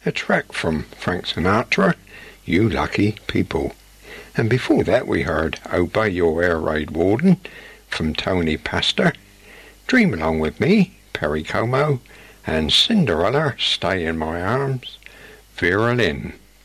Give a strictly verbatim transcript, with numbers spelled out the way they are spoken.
a track from Frank Sinatra, You Lucky People. And before that we heard Obey Your Air Raid Warden from Tony Pastor, Dream Along With Me, Perry Como, and Cinderella, Stay in My Arms, Vera Lynn.